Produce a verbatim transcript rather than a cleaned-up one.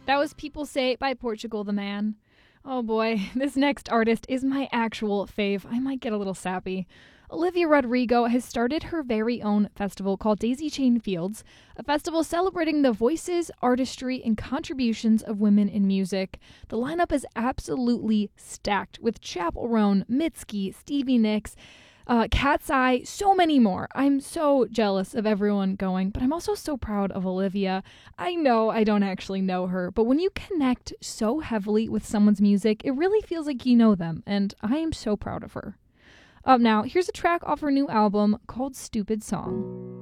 That was People Say by Portugal the Man. Oh boy, this next artist is my actual fave. I might get a little sappy. Olivia Rodrigo has started her very own festival called Daisy Chain Fields, a festival celebrating the voices, artistry, and contributions of women in music. The lineup is absolutely stacked with Chappell Roan, Mitski, Stevie Nicks, uh, Cat's Eye, so many more. I'm so jealous of everyone going, but I'm also so proud of Olivia. I know I don't actually know her, but when you connect so heavily with someone's music, it really feels like you know them, and I am so proud of her. Up now, here's a track off her new album called Stupid Song.